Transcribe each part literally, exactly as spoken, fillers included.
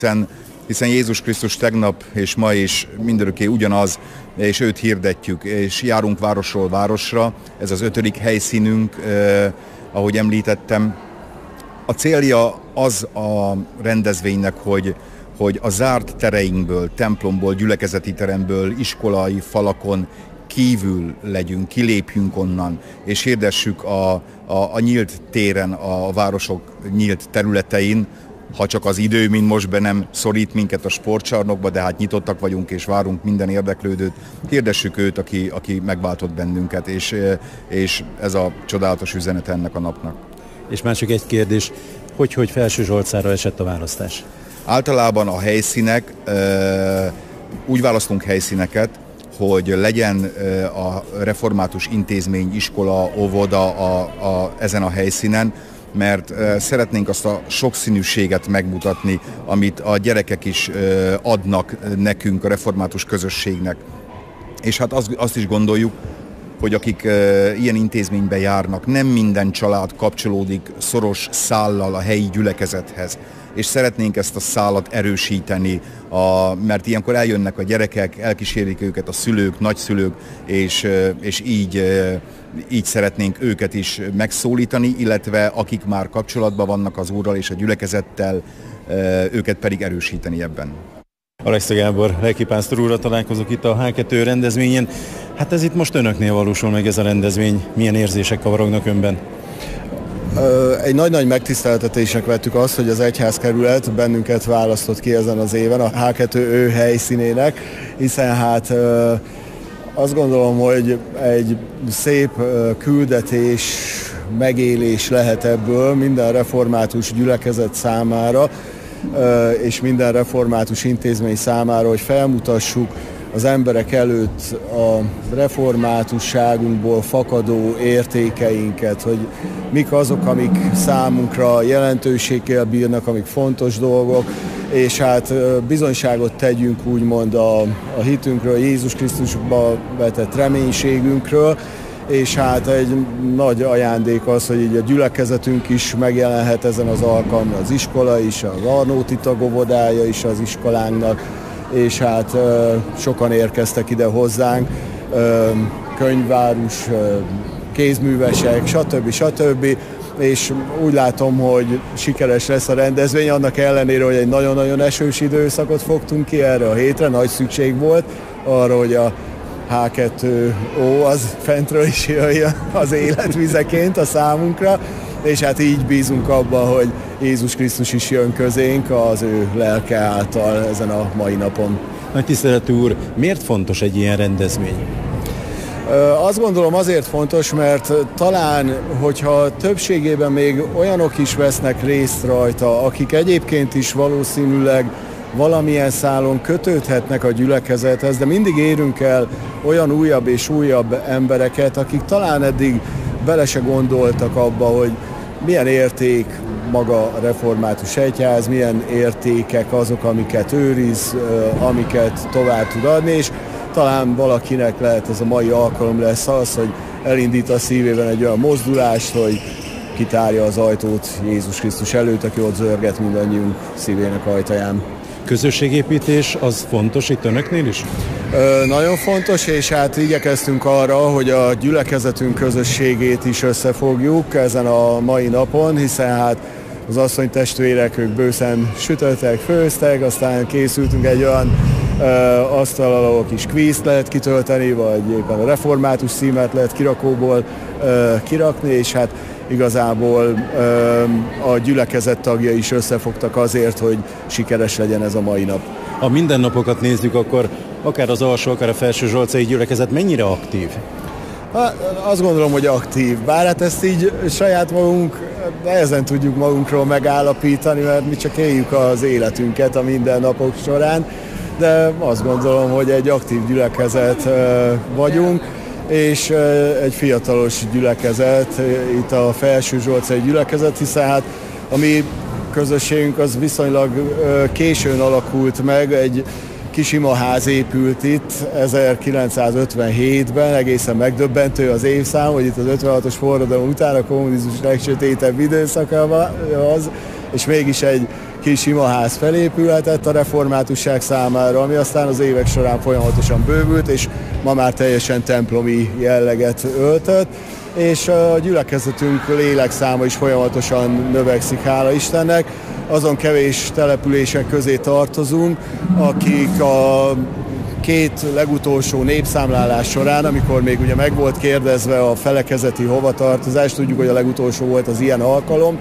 Hiszen, hiszen Jézus Krisztus tegnap és ma is mindörökké ugyanaz, és őt hirdetjük, és járunk városról városra. Ez az ötödik helyszínünk, eh, ahogy említettem. A célja az a rendezvénynek, hogy, hogy a zárt tereinkből, templomból, gyülekezeti teremből, iskolai falakon kívül legyünk, kilépjünk onnan, és hirdessük a, a, a nyílt téren, a városok nyílt területein, ha csak az idő, mint most be nem szorít minket a sportcsarnokba, de hát nyitottak vagyunk és várunk minden érdeklődőt. Hirdessük őt, aki, aki megváltott bennünket, és, és ez a csodálatos üzenet ennek a napnak. És már csak egy kérdés, hogy, hogy Felsőzsolcára esett a választás? Általában a helyszínek, úgy választunk helyszíneket, hogy legyen a református intézmény, iskola, óvoda a, a, ezen a helyszínen, mert szeretnénk azt a sokszínűséget megmutatni, amit a gyerekek is adnak nekünk, a református közösségnek. És hát azt, azt is gondoljuk, hogy akik ilyen intézménybe járnak, nem minden család kapcsolódik szoros szállal a helyi gyülekezethez. És szeretnénk ezt a szálat erősíteni, a, mert ilyenkor eljönnek a gyerekek, elkísérik őket a szülők, nagyszülők, és, és így, így szeretnénk őket is megszólítani, illetve akik már kapcsolatban vannak az Úrral és a gyülekezettel, őket pedig erősíteni ebben. Alexa Gábor, lelkipásztor úrral találkozok itt a há kettő rendezvényen. Hát ez itt most önöknél valósul meg ez a rendezvény. Milyen érzések kavarognak önben? Egy nagy-nagy megtiszteltetésnek vettük azt, hogy az egyházkerület bennünket választott ki ezen az éven a há kettő ő helyszínének, hiszen hát azt gondolom, hogy egy szép küldetés, megélés lehet ebből minden református gyülekezet számára, és minden református intézmény számára, hogy felmutassuk az emberek előtt a reformátusságunkból fakadó értékeinket, hogy mik azok, amik számunkra jelentőséggel bírnak, amik fontos dolgok, és hát bizonyságot tegyünk úgymond a, a hitünkről, Jézus Krisztusba vetett reménységünkről, és hát egy nagy ajándék az, hogy így a gyülekezetünk is megjelenhet ezen az alkalmon, az iskola is, az Arnóti tagovodája is az iskolánknak, és hát sokan érkeztek ide hozzánk, könyvárus, kézművesek, stb. stb. És úgy látom, hogy sikeres lesz a rendezvény, annak ellenére, hogy egy nagyon-nagyon esős időszakot fogtunk ki erre a hétre, nagy szükség volt arra, hogy a há kettő ó az fentről is jöjjön az életvizeként a számunkra, és hát így bízunk abban, hogy Jézus Krisztus is jön közénk az ő lelke által ezen a mai napon. Nagy tiszteletű úr, miért fontos egy ilyen rendezvény? Azt gondolom azért fontos, mert talán, hogyha többségében még olyanok is vesznek részt rajta, akik egyébként is valószínűleg valamilyen szálon kötődhetnek a gyülekezethez, de mindig érünk el olyan újabb és újabb embereket, akik talán eddig bele se gondoltak abba, hogy milyen érték maga a református egyház, milyen értékek azok, amiket őriz, amiket tovább tud adni, és talán valakinek lehet ez a mai alkalom lesz az, hogy elindít a szívében egy olyan mozdulást, hogy kitárja az ajtót Jézus Krisztus előtt, aki ott zörget mindannyiunk szívének ajtaján. Közösségépítés az fontos itt önöknél is? Ö, nagyon fontos, és hát igyekeztünk arra, hogy a gyülekezetünk közösségét is összefogjuk ezen a mai napon, hiszen hát az asszonytestvérek, ők bőszen sütöttek, főztek, aztán készültünk egy olyan ö, asztal, ahol kis kvízt lehet kitölteni, vagy éppen a református címet lehet kirakóból ö, kirakni, és hát igazából ö, a gyülekezet tagjai is összefogtak azért, hogy sikeres legyen ez a mai nap. Ha mindennapokat nézzük, akkor akár az alsó, akár a felsőzsolcai gyülekezet mennyire aktív? Ha, azt gondolom, hogy aktív. Bár hát ezt így saját magunk nehezen tudjuk magunkról megállapítani, mert mi csak éljük az életünket a mindennapok során, de azt gondolom, hogy egy aktív gyülekezet vagyunk, és egy fiatalos gyülekezet, itt a Felsőzsolcai gyülekezet, hiszen hát a mi közösségünk az viszonylag későn alakult meg, egy kis imaház épült itt ezerkilencszázötvenhétben, egészen megdöbbentő az évszám, hogy itt az ötvenhatos forradalom után a kommunizmus legsötétebb időszakában az, és mégis egy kis imaház felépülhetett a reformátusság számára, ami aztán az évek során folyamatosan bővült, és ma már teljesen templomi jelleget öltött, és a gyülekezetünk lélekszáma is folyamatosan növekszik, hála Istennek. Azon kevés települések közé tartozunk, akik a két legutolsó népszámlálás során, amikor még ugye meg volt kérdezve a felekezeti hovatartozás, tudjuk, hogy a legutolsó volt az ilyen alkalom,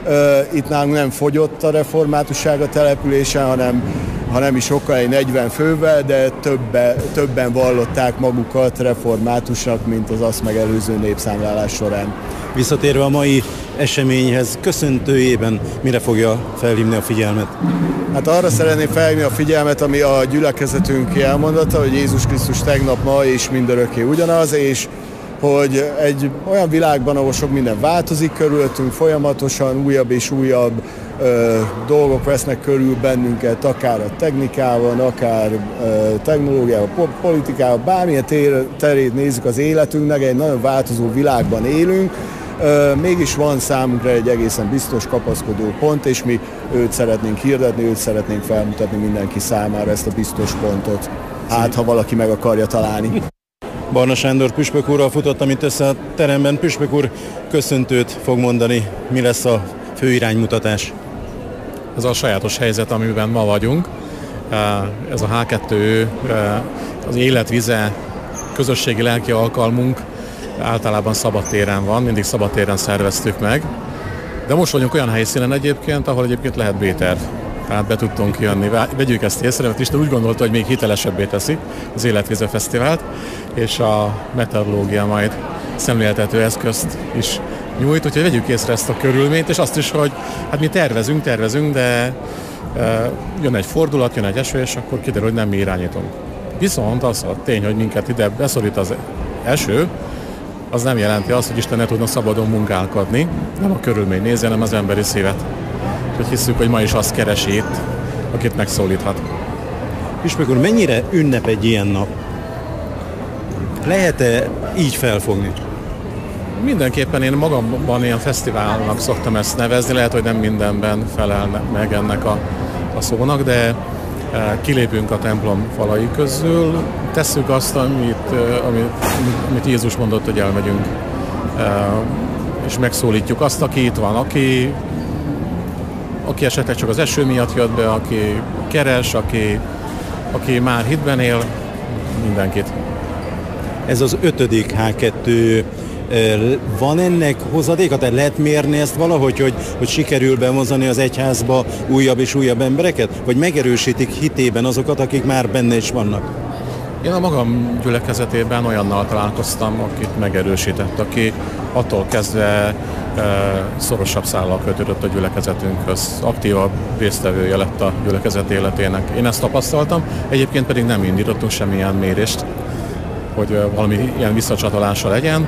itt nálunk nem fogyott a reformátusság a településen, hanem, hanem is sokkal egy negyven fővel, de többe, többen vallották magukat reformátusnak, mint az azt megelőző népszámlálás során. Visszatérve a mai eseményhez, köszöntőjében mire fogja felhívni a figyelmet? Hát arra szeretném felhívni a figyelmet, ami a gyülekezetünk elmondata, hogy Jézus Krisztus tegnap, ma és mindörökké ugyanaz, és hogy egy olyan világban, ahol sok minden változik körülöttünk, folyamatosan újabb és újabb ö, dolgok vesznek körül bennünket, akár a technikában, akár ö, technológiában, po- politikában, bármilyen tér, terét nézzük az életünknek, egy nagyon változó világban élünk, ö, mégis van számunkra egy egészen biztos kapaszkodó pont, és mi őt szeretnénk hirdetni, őt szeretnénk felmutatni mindenki számára, ezt a biztos pontot. Hát, ha valaki meg akarja találni. Barna Sándor püspök úrral futottam itt össze a teremben. Püspök úr köszöntőt fog mondani. Mi lesz a fő iránymutatás? Ez a sajátos helyzet, amiben ma vagyunk. Ez a há kettő, az életvize közösségi lelki alkalmunk általában szabadtéren van, mindig szabadtéren szerveztük meg. De most vagyunk olyan helyszínen egyébként, ahol egyébként lehet B-terv. Tehát be tudtunk jönni. Vegyük ezt észre, mert Isten úgy gondolta, hogy még hitelesebbé teszi az Életvize Fesztivált, és a meteorológia majd szemléltető eszközt is nyújt, úgyhogy vegyük észre ezt a körülményt, és azt is, hogy hát mi tervezünk, tervezünk, de e, jön egy fordulat, jön egy eső, és akkor kiderül, hogy nem mi irányítunk. Viszont az a tény, hogy minket ide beszorít az eső, az nem jelenti azt, hogy Isten ne tudna szabadon munkálkodni, nem a körülmény nézi, hanem az emberi szívet. Úgyhogy hiszük, hogy ma is azt keresi itt, akit megszólíthat. Püspök úr, mennyire ünnep egy ilyen nap? Lehet-e így felfogni? Mindenképpen én magamban ilyen fesztiválnak szoktam ezt nevezni, lehet, hogy nem mindenben felel meg ennek a, a szónak, de e, kilépünk a templom falai közül, tesszük azt, amit, amit, amit Jézus mondott, hogy elmegyünk, e, és megszólítjuk azt, aki itt van, aki aki esetleg csak az eső miatt jött be, aki keres, aki, aki már hitben él, mindenkit. Ez az ötödik há kettő. Van ennek hozadéka? Tehát lehet mérni ezt valahogy, hogy, hogy sikerül bemozani az egyházba újabb és újabb embereket? Vagy megerősítik hitében azokat, akik már benne is vannak? Én a magam gyülekezetében olyannal találkoztam, akit megerősített, aki attól kezdve szorosabb szállal kötődött a gyülekezetünkhöz, aktívabb résztvevője lett a gyülekezet életének. Én ezt tapasztaltam, egyébként pedig nem indítottunk semmilyen mérést, hogy valami ilyen visszacsatolása legyen.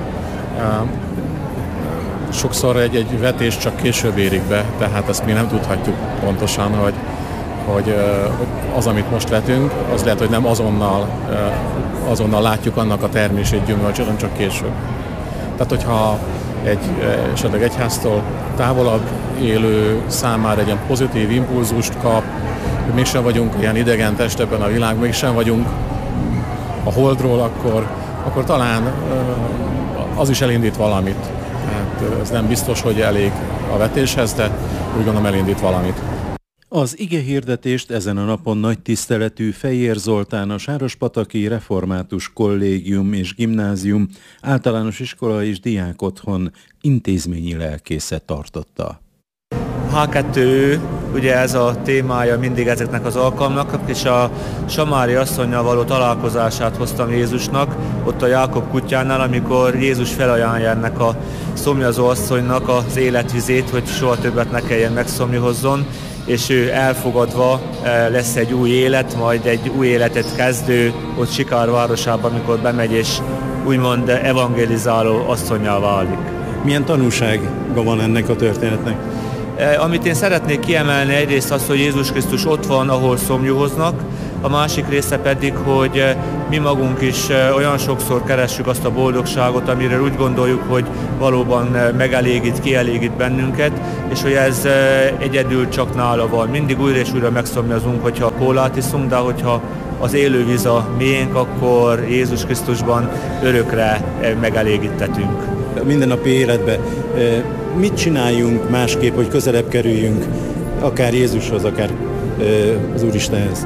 Sokszor egy, egy vetés csak később érik be, tehát ezt mi nem tudhatjuk pontosan, hogy, hogy az, amit most vetünk, az lehet, hogy nem azonnal, azonnal látjuk annak a termését, gyümölcsét, hanem csak később. Tehát, hogyha egy esetleg egyháztól távolabb élő számára egy ilyen pozitív impulzust kap, hogy mégsem vagyunk ilyen idegen test ebben a világban, mégsem vagyunk a holdról, akkor, akkor talán az is elindít valamit. Hát ez nem biztos, hogy elég a vetéshez, de úgy gondolom elindít valamit. Az igehirdetést ezen a napon nagy tiszteletű Fejér Zoltán, a Sárospataki Református Kollégium és Gimnázium általános iskola és diákotthon intézményi lelkésze tartotta. há kettő, ugye ez a témája mindig ezeknek az alkalmaknak, és a Samári asszonnyal való találkozását hoztam Jézusnak, ott a Jákob kutyánál, amikor Jézus felajánlja ennek a szomjazó asszonynak az életvizét, hogy soha többet ne kelljen megszomjahozzon, és ő elfogadva lesz egy új élet, majd egy új életet kezdő ott Sikár városában, amikor bemegy és úgymond evangelizáló asszonnyá válik. Milyen tanúsága van ennek a történetnek? Amit én szeretnék kiemelni, egyrészt az, hogy Jézus Krisztus ott van, ahol szomjúhoznak, a másik része pedig, hogy mi magunk is olyan sokszor keressük azt a boldogságot, amire úgy gondoljuk, hogy valóban megelégít, kielégít bennünket, és hogy ez egyedül csak nála van. Mindig újra és újra megszomjazunk, hogyha a kólát iszunk, de hogyha az élő víz a miénk, akkor Jézus Krisztusban örökre megelégítetünk. Mindennapi életben mit csináljunk másképp, hogy közelebb kerüljünk akár Jézushoz, akár az Úristenhez?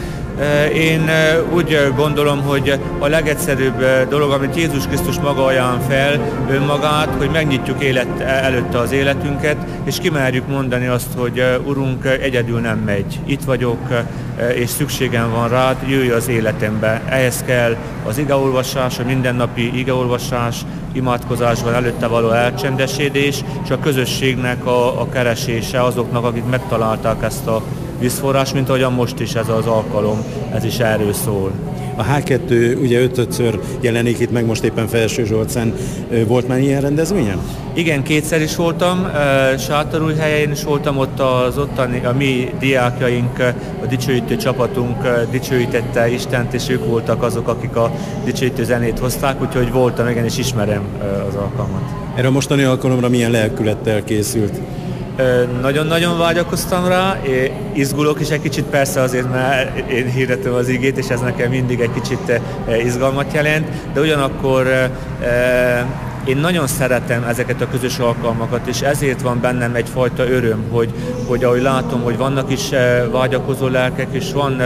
Én úgy gondolom, hogy a legegyszerűbb dolog, amit Jézus Krisztus maga ajánl fel önmagát, hogy megnyitjuk élet, előtte az életünket, és kimerjük mondani azt, hogy Urunk, egyedül nem megy. Itt vagyok, és szükségem van rád, jöjj az életembe. Ehhez kell az igeolvasás, a mindennapi igeolvasás, imádkozásban előtte való elcsendesedés, és a közösségnek a, a keresése azoknak, akik megtalálták ezt a vízforrás, mint ahogyan most is ez az alkalom, ez is erről szól. A há kettő ugye ötödször jelenik itt meg, most éppen Felsőzsolcán. Volt már ilyen rendezvényen? Igen, kétszer is voltam, Sátorújhelyen is voltam, ott az ottani, a mi diákjaink, a dicsőítő csapatunk dicsőítette Istent, és ők voltak azok, akik a dicsőítő zenét hozták, úgyhogy voltam, igen, és ismerem az alkalmat. Erre a mostani alkalomra milyen lelkülettel készült? Nagyon-nagyon vágyakoztam rá, izgulok is egy kicsit, persze azért, mert én hirdetem az igét, és ez nekem mindig egy kicsit izgalmat jelent, de ugyanakkor én nagyon szeretem ezeket a közös alkalmakat, és ezért van bennem egyfajta öröm, hogy, hogy ahogy látom, hogy vannak is vágyakozó lelkek, és van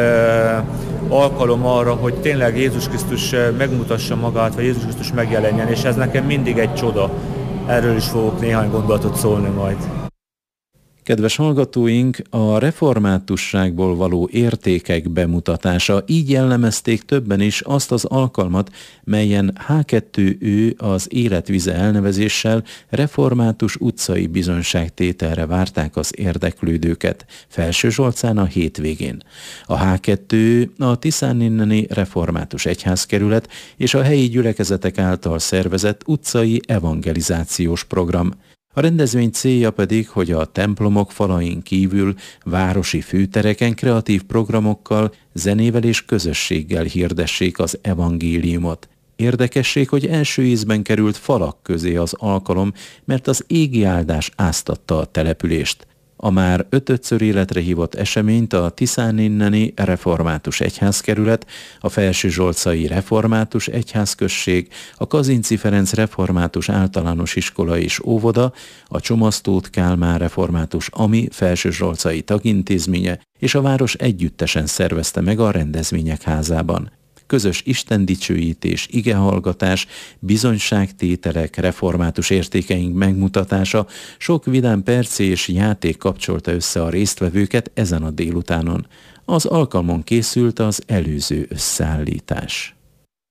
alkalom arra, hogy tényleg Jézus Krisztus megmutassa magát, vagy Jézus Krisztus megjelenjen, és ez nekem mindig egy csoda. Erről is fogok néhány gondolatot szólni majd. Kedves hallgatóink, a reformátusságból való értékek bemutatása, így jellemezték többen is azt az alkalmat, melyen há kettő ő az Életvize elnevezéssel református utcai bizonyságtételre várták az érdeklődőket Felsőzsolcán a hétvégén. A há kettő a Tiszáninneni Református Egyházkerület és a helyi gyülekezetek által szervezett utcai evangelizációs program. A rendezvény célja pedig, hogy a templomok falain kívül városi főtereken kreatív programokkal, zenével és közösséggel hirdessék az evangéliumot. Érdekesség, hogy első ízben került falak közé az alkalom, mert az égi áldás áztatta a települést. A már ötödször életre hívott eseményt a Tiszáninneni Református Egyházkerület, a Felsőzsolcai Református Egyházközség, a Kazinczy Ferenc Református Általános Iskola és Óvoda, a Csomasztót Kálmán Református Ami Felsőzsolcai Tagintézménye és a város együttesen szervezte meg a rendezvények házában. Közös istendicsőítés, igehallgatás, bizonyságtételek, református értékeink megmutatása, sok vidám perc és játék kapcsolta össze a résztvevőket ezen a délutánon. Az alkalmon készült az előző összeállítás.